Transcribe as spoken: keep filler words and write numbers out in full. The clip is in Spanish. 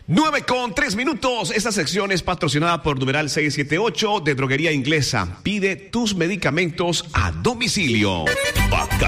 nueve con tres minutos. Esta sección es patrocinada por numeral seiscientos setenta y ocho de Droguería Inglesa. Pide tus medicamentos a domicilio. Vaca